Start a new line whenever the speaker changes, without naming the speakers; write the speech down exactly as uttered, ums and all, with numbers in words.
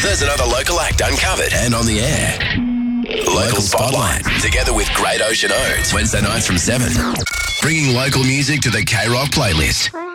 There's another local act uncovered and on the air. Local Spotlight, together with Great Ocean Oats, Wednesday nights from seven. Bringing local music to the K-Rock playlist.